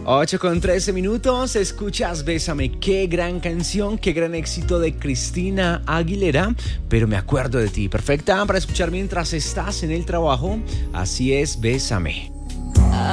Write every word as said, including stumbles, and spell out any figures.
ocho con trece minutos, escuchas Bésame, qué gran canción, qué gran éxito de Cristina Aguilera, pero me acuerdo de ti, perfecta para escuchar mientras estás en el trabajo, así es, Bésame.